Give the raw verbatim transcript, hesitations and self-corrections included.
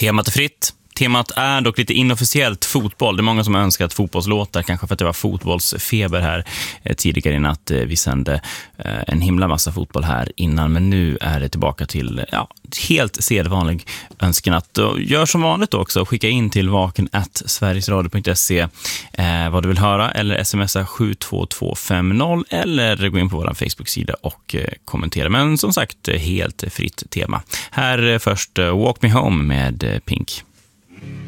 Temat är fritt. Temat är dock lite inofficiellt fotboll. Det är många som har önskat fotbollslåtar, kanske för att det var fotbollsfeber här tidigare i natt. Vi sände en himla massa fotboll här innan, men nu är det tillbaka till ja, helt sedvanlig önskenatt. Gör som vanligt också, skicka in till vaken at sverigesradio punkt se eh, vad du vill höra, eller smsa sju två två fem noll, eller gå in på vår Facebook-sida och eh, kommentera. Men som sagt, helt fritt tema. Här först uh, Walk Me Home med uh, Pink.